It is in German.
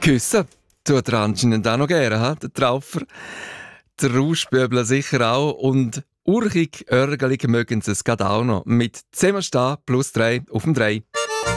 Küssen tut er anscheinend auch noch gerne, ha? Der Traufer. Der Rauschbübler sicher auch. Und urchig, örgelig mögen sie es gerade auch noch. Mit «Zusammenstehen» +3 auf dem 3.